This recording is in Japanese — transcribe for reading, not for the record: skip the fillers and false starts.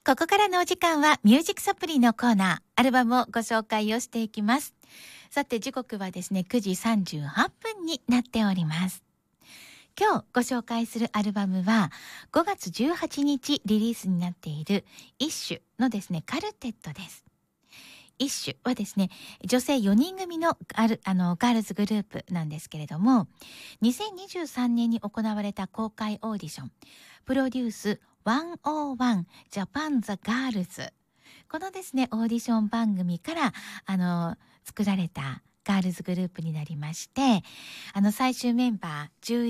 ここからのお時間はミュージックサプリのコーナー、アルバムをご紹介をしていきます。さて時刻はですね、9時38分になっております。今日ご紹介するアルバムは5月18日リリースになっているイッシュのですね、カルテットです。イッシュはですね、女性4人組のガールズグループなんですけれども、2023年に行われた公開オーディション、プロデュース101ジャパンザガールズ、このですね、オーディション番組から作られたガールズグループになりまして、最終メンバー11